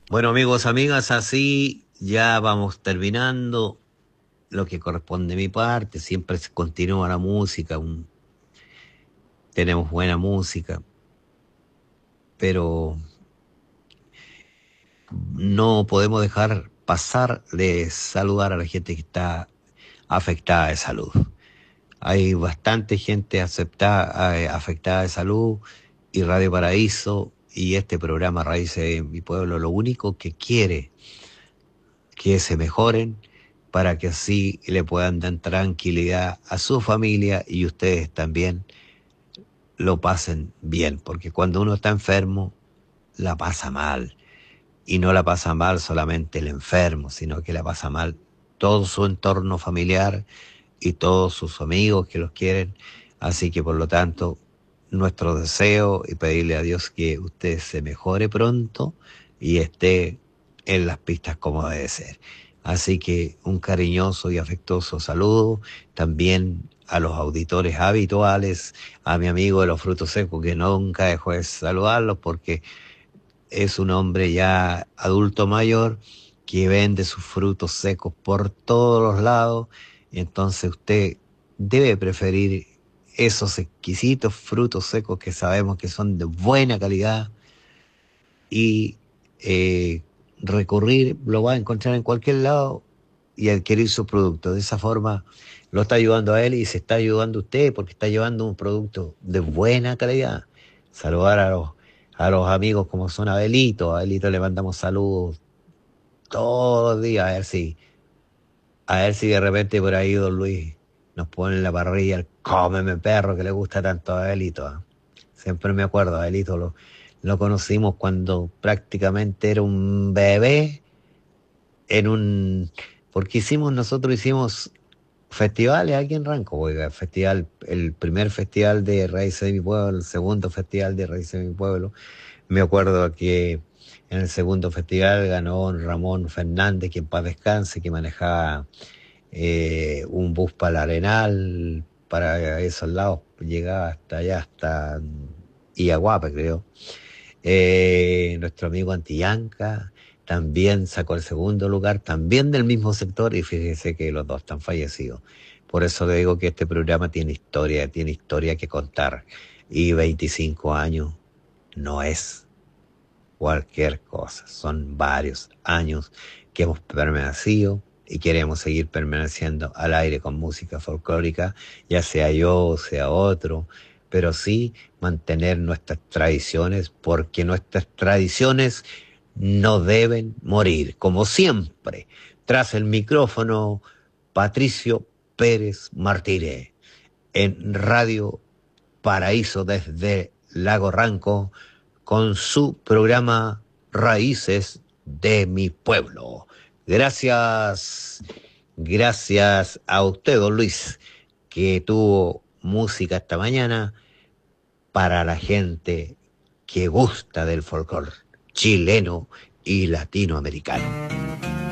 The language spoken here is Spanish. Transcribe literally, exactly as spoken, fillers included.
Bueno, amigos, amigas, así ya vamos terminando lo que corresponde a mi parte. Siempre se continúa la música, un- tenemos buena música, pero no podemos dejar pasar de saludar a la gente que está afectada de salud. Hay bastante gente acepta- eh, afectada de salud y Radio Paraíso y este programa Raíces de mi Pueblo lo único que quiere que se mejoren para que así le puedan dar tranquilidad a su familia y ustedes también lo pasen bien, porque cuando uno está enfermo, la pasa mal. Y no la pasa mal solamente el enfermo, sino que la pasa mal todo su entorno familiar y todos sus amigos que los quieren. Así que por lo tanto, nuestro deseo y pedirle a Dios que usted se mejore pronto y esté en las pistas como debe ser. Así que un cariñoso y afectuoso saludo también a los auditores habituales, a mi amigo de los frutos secos que nunca dejó de saludarlos porque es un hombre ya adulto mayor que vende sus frutos secos por todos los lados. Entonces usted debe preferir esos exquisitos frutos secos que sabemos que son de buena calidad y eh, recurrir, lo va a encontrar en cualquier lado y adquirir su producto. De esa forma lo está ayudando a él y se está ayudando a usted porque está llevando un producto de buena calidad. Saludar a los, a los amigos como son Abelito. A Abelito le mandamos saludos todos los días. A ver si, a ver si de repente por ahí don Luis nos pone en la parrilla el cómeme perro que le gusta tanto a Abelito. ¿Ah? Siempre me acuerdo, Abelito lo, lo conocimos cuando prácticamente era un bebé en un... Porque hicimos, nosotros hicimos festivales aquí en Ranco, oiga, festival, el primer festival de Raíces de mi Pueblo, el segundo festival de Raíces de mi Pueblo. Me acuerdo que en el segundo festival ganó Ramón Fernández, que en paz descanse, que manejaba eh, un bus para el Arenal, para esos lados, llegaba hasta allá, hasta Iaguapa, creo. Eh, nuestro amigo Antillanca también sacó el segundo lugar, también del mismo sector, y fíjese que los dos están fallecidos. Por eso le digo que este programa tiene historia, tiene historia que contar. Y veinticinco años no es cualquier cosa, son varios años que hemos permanecido y queremos seguir permaneciendo al aire con música folclórica, ya sea yo o sea otro, pero sí mantener nuestras tradiciones, porque nuestras tradiciones no deben morir. Como siempre, tras el micrófono, Patricio Pérez Martínez, en Radio Paraíso desde Lago Ranco, con su programa Raíces de mi Pueblo. Gracias, gracias a usted, don Luis, que tuvo música esta mañana para la gente que gusta del folclore chileno y latinoamericano.